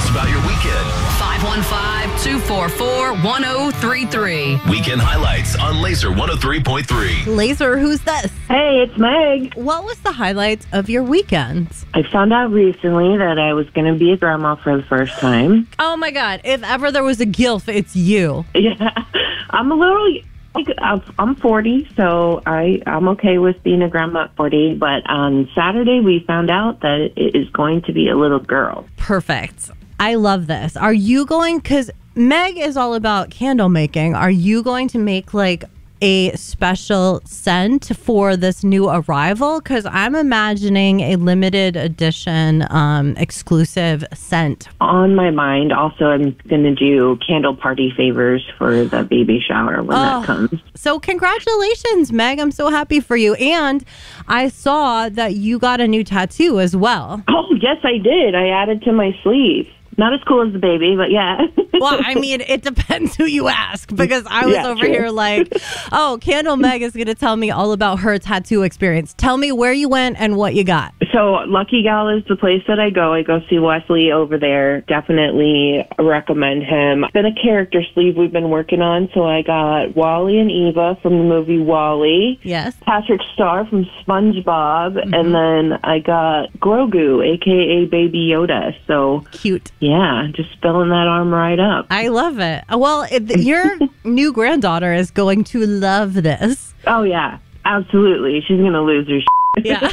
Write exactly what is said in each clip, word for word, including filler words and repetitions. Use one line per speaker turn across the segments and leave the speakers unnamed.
us about your weekend.
five one five, two four four, one zero three three.
Weekend highlights on Laser one oh three point three.
Laser, who's this?
Hey, it's Meg.
What was the highlights of your weekend?
I found out recently that I was going to be a grandma for the first time.
Oh my God. If ever there was a gilf, it's you.
Yeah, I'm a little... I'm forty, so I, I'm okay with being a grandma at forty. But on Saturday, we found out that it is going to be a little girl.
Perfect. I love this. Are you going, because Meg is all about candle making. Are you going to make like a special scent for this new arrival? Because I'm imagining a limited edition um, exclusive scent.
On my mind, also, I'm going to do candle party favors for the baby shower when
oh,
that comes.
So congratulations, Meg. I'm so happy for you. And I saw that you got a new tattoo as well.
Oh, yes, I did. I added to my sleeve. Not as cool as the baby, but yeah.
Well, I mean, it depends who you ask, because I was
yeah,
over
true.
here like, oh, Candle Meg is going to tell me all about her tattoo experience. Tell me where you went and what you got.
So Lucky Gal is the place that I go. I go see Wesley over there. Definitely recommend him. It's been a character sleeve we've been working on. So I got Wally and Eva from the movie Wall-E.
Yes.
Patrick Star from SpongeBob.
Mm-hmm.
And then I got Grogu, a k a. Baby Yoda. So
cute.
Yeah, just filling that arm right up.
I love it. Well, it, your new granddaughter is going to love this.
Oh, yeah, absolutely. She's going to lose her shit.
Yeah.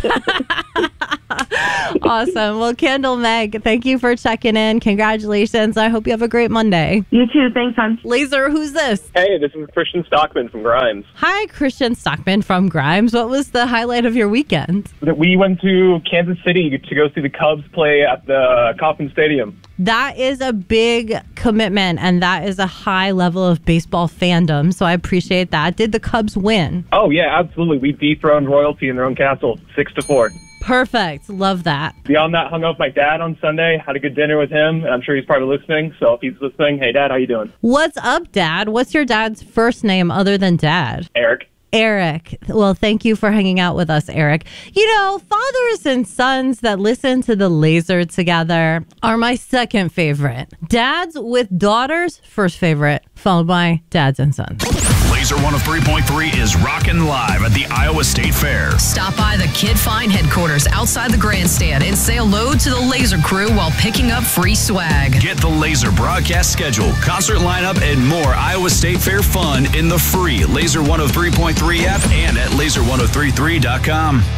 Awesome. Well, Candle Meg, thank you for checking in. Congratulations. I hope you have a great Monday.
You too. Thanks, hon.
Laser, who's this?
Hey, this is Christian Stockman from Grimes.
Hi, Christian Stockman from Grimes. What was the highlight of your weekend?
We went to Kansas City to go see the Cubs play at the Kauffman Stadium.
That is a big commitment, and that is a high level of baseball fandom, so I appreciate that. Did the Cubs win?
Oh, yeah, absolutely. We dethroned royalty in their own castle, six to four.
Perfect. Love that.
Beyond that, hung out with my dad on Sunday, had a good dinner with him, and I'm sure he's probably listening, so if he's listening, hey, Dad, how you doing?
What's up, Dad? What's your dad's first name other than Dad?
Eric.
Eric. Well, thank you for hanging out with us, Eric. You know, fathers and sons that listen to the Laser together are my second favorite. Dads with daughters, first favorite, followed by dads and sons.
Laser one oh three point three is rocking live at the Iowa State Fair.
Stop by the Kid Find headquarters outside the grandstand and say hello to the Laser crew while picking up free swag.
Get the Laser broadcast schedule, concert lineup, and more Iowa State Fair fun in the free Laser one oh three point three app and at laser one oh three three dot com.